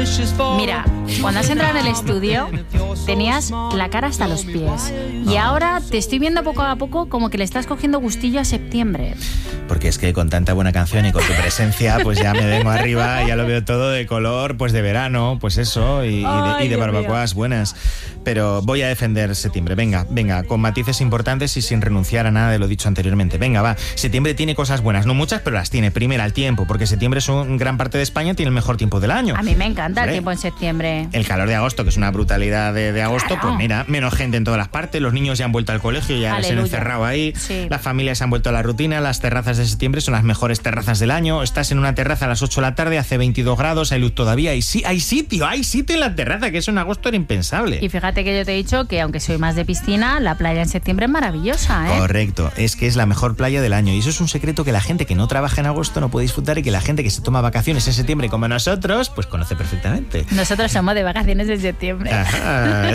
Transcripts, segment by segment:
Mira, cuando has entrado en el estudio tenías la cara hasta los pies y ahora te estoy viendo poco a poco como que le estás cogiendo gustillo a septiembre. Porque es que con tanta buena canción y con tu presencia, pues ya me vengo arriba y ya lo veo todo de color, pues de verano, pues eso, y de barbacoas buenas. Pero voy a defender septiembre. Venga, con matices importantes y sin renunciar a nada de lo dicho anteriormente. Venga, va. Septiembre tiene cosas buenas, no muchas, pero las tiene. Primera, el tiempo, porque septiembre es gran parte de España tiene el mejor tiempo del año. A mí me encanta el tiempo en septiembre. El calor de agosto, que es una brutalidad de agosto, Claro. Pues mira, menos gente en todas las partes, los niños ya han vuelto al colegio, ya se han encerrado ahí, sí. Las familias se han vuelto a la rutina, las terrazas de septiembre son las mejores terrazas del año, estás en una terraza a las 8 de la tarde, hace 22 grados, hay luz todavía, y sí, hay sitio en la terraza, que eso en agosto era impensable. Y fíjate que yo te he dicho que aunque soy más de piscina, la playa en septiembre es maravillosa, ¿eh? Correcto, es que es la mejor playa del año, y eso es un secreto que la gente que no trabaja en agosto no puede disfrutar y que la gente que se toma vacaciones en septiembre como nosotros, pues conoce perfectamente. Nosotros somos de vacaciones en septiembre. Ajá.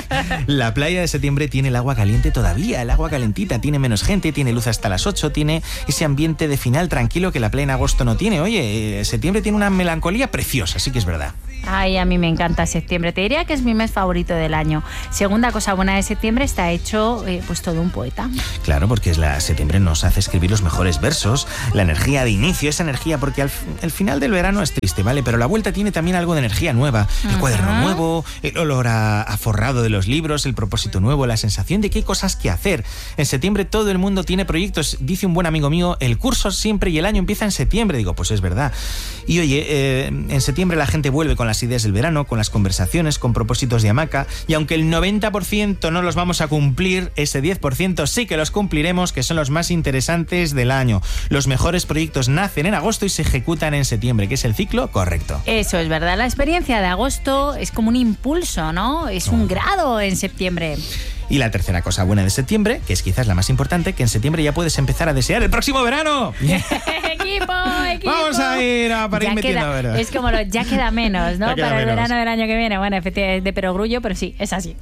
La playa de septiembre tiene el agua caliente todavía, el agua calentita, tiene menos gente, tiene luz hasta las 8, tiene ese ambiente de final tranquilo que la playa en agosto no tiene. Oye, septiembre tiene una melancolía preciosa, sí que es verdad. Ay, a mí me encanta septiembre. Te diría que es mi mes favorito del año. Segunda cosa buena de septiembre, está hecho pues todo un poeta. Claro, porque septiembre nos hace escribir los mejores versos, la energía de inicio, esa energía, porque al final del verano es triste, ¿vale? Pero la vuelta tiene también algo de energía nueva. El cuaderno nuevo, el olor a forrado de los libros, el propósito nuevo, la sensación de que hay cosas que hacer. En septiembre todo el mundo tiene proyectos. Dice un buen amigo mío, el curso siempre y el año empieza en septiembre. Digo, pues es verdad. Y oye, en septiembre la gente vuelve con las ideas del verano, con las conversaciones, con propósitos de hamaca, y aunque el 90% no los vamos a cumplir, ese 10% sí que los cumpliremos, que son los más interesantes del año. Los mejores proyectos nacen en agosto y se ejecutan en septiembre, que es el ciclo correcto. Eso es verdad, la experiencia de agosto es como un impulso, ¿no? Es un grado en septiembre. Y la tercera cosa buena de septiembre, que es quizás la más importante, que en septiembre ya puedes empezar a desear el próximo verano. ¡Equipo! Vamos a ir para ir metiendo, ¿verdad? Es como ya queda menos, ¿no? Queda para el menos. verano del año que viene. Bueno, efectivamente es de perogrullo, pero sí, es así.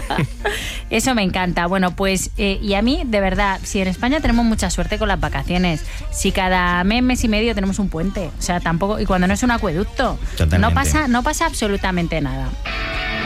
Eso me encanta. Bueno, pues, y a mí, de verdad, si en España tenemos mucha suerte con las vacaciones, si cada mes y medio tenemos un puente, o sea, tampoco, y cuando no es un acueducto, Totalmente. no pasa absolutamente nada.